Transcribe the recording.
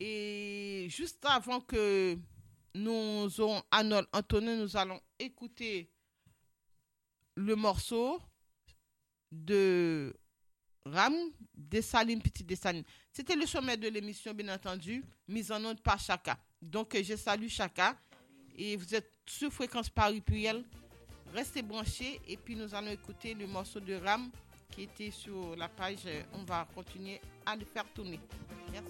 Et juste avant que nous aurons Arnold Antonin, nous allons écouter le morceau de Ram Dessaline, Petit Dessaline. C'était le sommet de l'émission, bien entendu, mise en onde par Chaka. Donc, je salue Chaka. Et vous êtes sur Fréquence Paris Pluriel. Restez branchés. Et puis, nous allons écouter le morceau de Ram qui était sur la page. On va continuer à le faire tourner. Merci.